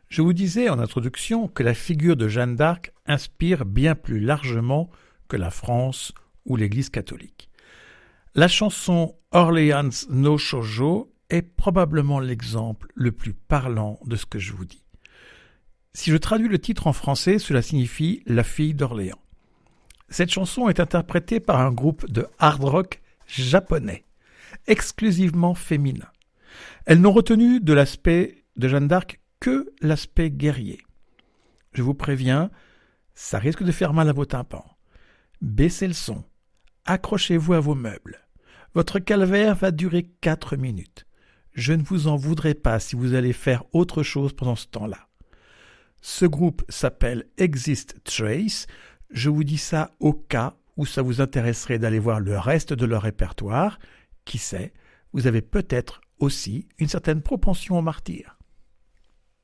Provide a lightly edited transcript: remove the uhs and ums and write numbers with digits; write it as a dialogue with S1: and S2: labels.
S1: Je vous disais en introduction que la figure de Jeanne d'Arc inspire bien plus largement que la France ou l'Église catholique. La chanson Orleans no Shoujo est probablement l'exemple le plus parlant de ce que je vous dis. Si je traduis le titre en français, cela signifie « La fille d'Orléans ». Cette chanson est interprétée par un groupe de hard rock japonais, exclusivement féminin. Elles n'ont retenu de l'aspect de Jeanne d'Arc que l'aspect guerrier. Je vous préviens, ça risque de faire mal à vos tympans. Baissez le son, accrochez-vous à vos meubles. Votre calvaire va durer 4 minutes. Je ne vous en voudrais pas si vous allez faire autre chose pendant ce temps-là. Ce groupe s'appelle Exist Trace. Je vous dis ça au cas où ça vous intéresserait d'aller voir le reste de leur répertoire. Qui sait, vous avez peut-être aussi une certaine propension au martyre.